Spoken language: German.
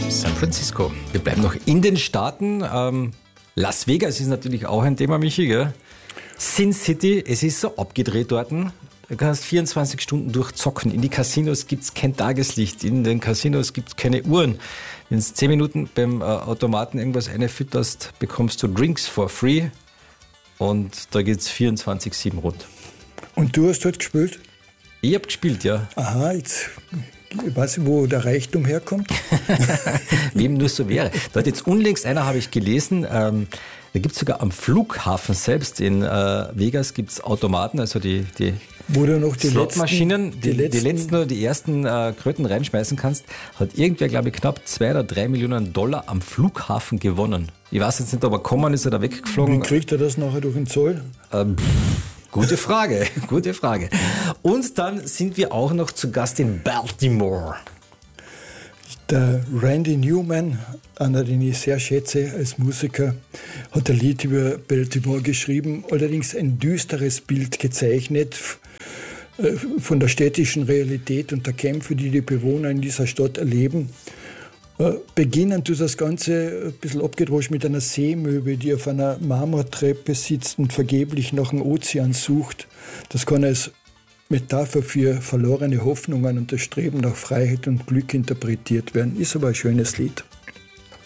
San Francisco. Wir bleiben noch in den Staaten. Las Vegas ist natürlich auch ein Thema, Michi, gell? Sin City, es ist so abgedreht dort. Du kannst 24 Stunden durchzocken. In die Casinos gibt es kein Tageslicht. In den Casinos gibt es keine Uhren. Wenn du 10 Minuten beim Automaten irgendwas einfütterst, bekommst du Drinks for free. Und da geht es 24/7 rund. Und du hast dort gespielt? Ich habe gespielt, ja. Aha, jetzt weiß ich, wo der Reichtum herkommt. Wem nur so wäre. Da hat jetzt unlängst einer, habe ich gelesen, da gibt es sogar am Flughafen selbst in Vegas gibt es Automaten, also die wo du noch die Slotmaschinen, die letzten oder die ersten Kröten reinschmeißen kannst, hat irgendwer, glaube ich, knapp 2 oder 3 Millionen Dollar am Flughafen gewonnen. Ich weiß jetzt nicht, ob er gekommen ist oder weggeflogen. Wie kriegt er das nachher durch den Zoll? Gute Frage, gute Frage. Und dann sind wir auch noch zu Gast in Baltimore. Der Randy Newman, einer, den ich sehr schätze als Musiker, hat ein Lied über Baltimore geschrieben, allerdings ein düsteres Bild gezeichnet von der städtischen Realität und der Kämpfe, die die Bewohner in dieser Stadt erleben. Beginnen tut das Ganze ein bisschen abgedroschen mit einer Seemöwe, die auf einer Marmortreppe sitzt und vergeblich nach dem Ozean sucht. Das kann als Metapher für verlorene Hoffnungen und das Streben nach Freiheit und Glück interpretiert werden. Ist aber ein schönes Lied.